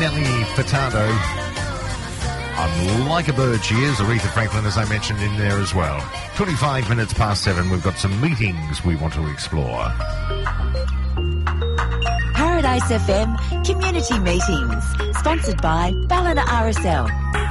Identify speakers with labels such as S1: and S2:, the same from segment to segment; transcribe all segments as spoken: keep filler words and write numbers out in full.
S1: Nelly Furtado. I'm like a bird, she is. Aretha Franklin, as I mentioned, in there as well. twenty-five minutes past seven, we've got some meetings we want to explore.
S2: Paradise F M Community Meetings, sponsored by Ballina R S L.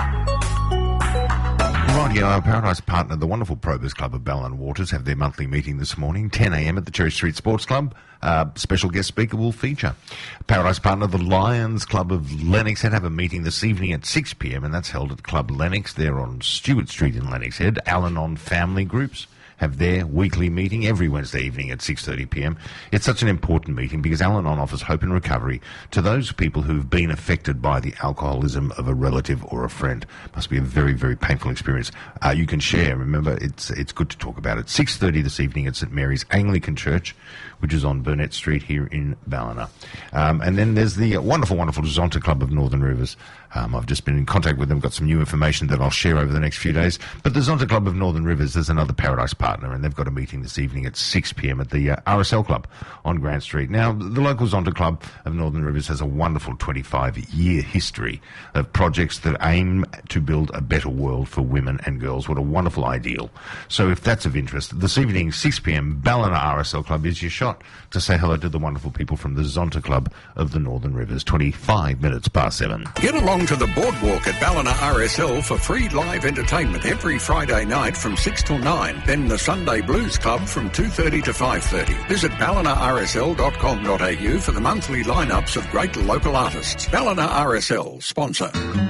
S1: Right, yeah, our Paradise partner, the wonderful Probers Club of Ballina Waters, have their monthly meeting this morning, ten a.m. at the Cherry Street Sports Club. Uh, special guest speaker will feature. Paradise partner, the Lions Club of Lennox Head, have a meeting this evening at six p.m. and that's held at Club Lennox. They're on Stewart Street in Lennox Head. Al-Anon family groups have their weekly meeting every Wednesday evening at six thirty p.m. It's such an important meeting because Al-Anon offers hope and recovery to those people who've been affected by the alcoholism of a relative or a friend. Must be a very, very painful experience. Uh, you can share. Remember, it's it's good to talk about it. six thirty this evening at St Mary's Anglican Church, which is on Burnett Street here in Ballina. Um, and then there's the wonderful, wonderful Zonta Club of Northern Rivers. Um, I've just been in contact with them, got some new information that I'll share over the next few days. But the Zonta Club of Northern Rivers, there's another Paradise partner, and they've got a meeting this evening at six p.m. at the uh, R S L Club on Grant Street. Now, the local Zonta Club of Northern Rivers has a wonderful twenty-five-year history of projects that aim to build a better world for women and girls. What a wonderful ideal. So if that's of interest, this evening, six p.m, Ballina R S L Club is your shot to say hello to the wonderful people from the Zonta Club of the Northern Rivers. twenty-five minutes past seven.
S3: Get along to the boardwalk at Ballina R S L for free live entertainment every Friday night from six till nine. Then the Sunday Blues Club from two thirty to five thirty. Visit ballina r s l dot com dot a u for the monthly lineups of great local artists. Ballina R S L, sponsor.